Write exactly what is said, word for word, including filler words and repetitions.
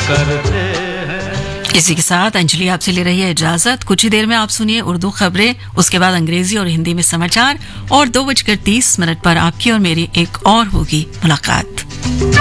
करते हैं। इसी के साथ अंजलि आपसे ले रही है इजाजत। कुछ ही देर में आप सुनिए उर्दू खबरें, उसके बाद अंग्रेजी और हिंदी में समाचार और दो बजकर तीस मिनट पर आपकी और मेरी एक और होगी मुलाकात।